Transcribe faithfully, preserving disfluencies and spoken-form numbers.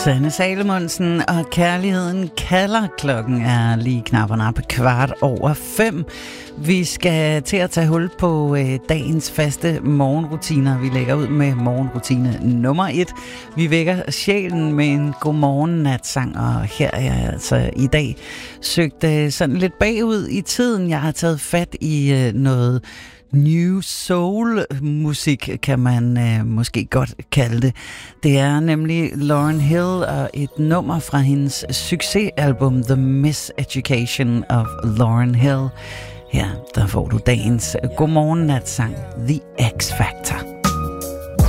Sanne Salomonsen og Kærligheden kalder. Klokken er lige knap og nap kvart over fem. Vi skal til at tage hul på øh, dagens faste morgenrutiner. Vi lægger ud med morgenrutine nummer et. Vi vækker sjælen med en godmorgen natsang, og her er jeg altså i dag søgt øh, sådan lidt bagud i tiden. Jeg har taget fat i øh, noget New Soul musik, kan man øh, måske godt kalde det. Det er nemlig Lauryn Hill og et nummer fra hendes succesalbum The Miseducation of Lauryn Hill. Her der får du dagens godmorgen natsang The X Factor.